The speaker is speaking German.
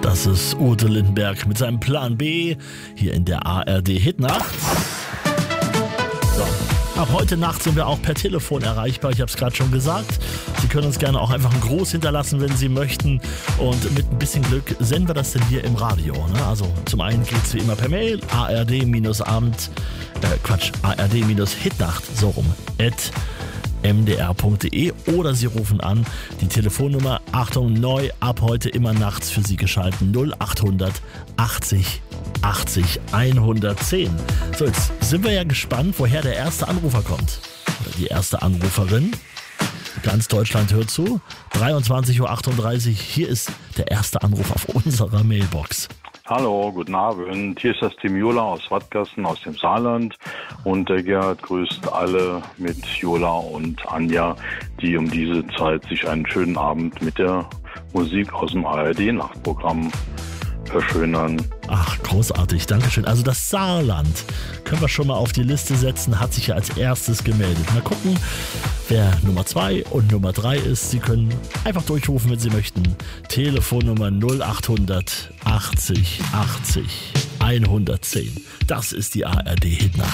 Das ist Ute Lindenberg mit seinem Plan B hier in der ARD Hitnacht. So, ab heute Nacht sind wir auch per Telefon erreichbar. Ich habe es gerade schon gesagt. Sie können uns gerne auch einfach einen Gruß hinterlassen, wenn Sie möchten. Und mit ein bisschen Glück senden wir das denn hier im Radio. Ne? Also zum einen geht es wie immer per Mail, ard-hitnacht, so rum, @mdr.de, oder Sie rufen an, die Telefonnummer, Achtung, neu, ab heute immer nachts für Sie geschalten, 0800 80 80 110. So, jetzt sind wir ja gespannt, woher der erste Anrufer kommt. Oder die erste Anruferin. Ganz Deutschland hört zu. 23:38 Uhr, hier ist der erste Anruf auf unserer Mailbox. Hallo, guten Abend. Hier ist das Team Jola aus Wattgassen aus dem Saarland. Und der Gerhard grüßt alle mit Jola und Anja, die um diese Zeit sich einen schönen Abend mit der Musik aus dem ARD-Nachtprogramm verschönern. Ach, großartig, Dankeschön. Also das Saarland können wir schon mal auf die Liste setzen, hat sich ja als erstes gemeldet. Mal gucken, wer Nummer 2 und Nummer 3 ist. Sie können einfach durchrufen, wenn Sie möchten. Telefonnummer 0800 80 80 110. Das ist die ARD Hitnacht.